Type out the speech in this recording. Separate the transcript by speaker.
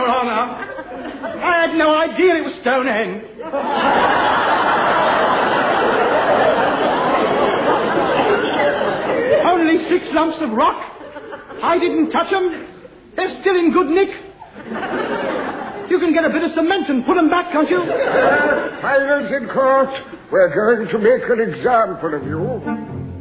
Speaker 1: Your Honor. I had no idea it was Stonehenge. Only 6 lumps of rock. I didn't touch them. They're still in good nick. You can get a bit of cement and put them back, can't you?
Speaker 2: Silence in court. We're going to make an example of you.